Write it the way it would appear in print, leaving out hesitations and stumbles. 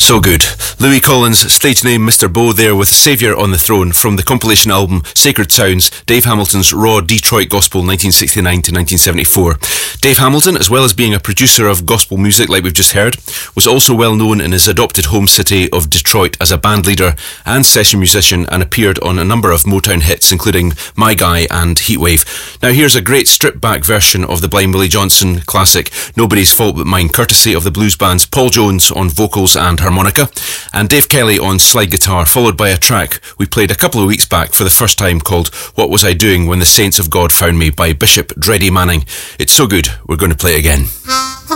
So good. Louis Collins, stage name Mr. Beau there with Saviour on the Throne from the compilation album Sacred Sounds, Dave Hamilton's raw Detroit gospel 1969 to 1974. Dave Hamilton, as well as being a producer of gospel music like we've just heard, was also well known in his adopted home city of Detroit as a band leader and session musician, and appeared on a number of Motown hits including My Guy and Heatwave. Now here's a great stripped back version of the Blind Willie Johnson classic Nobody's Fault But Mine, courtesy of the blues bands Paul Jones on vocals and harmonica, and Dave Kelly on slide guitar, followed by a track we played a couple of weeks back for the first time called What Was I Doing When the Saints of God Found Me by Bishop Dreddy Manning. It's so good, we're going to play it again.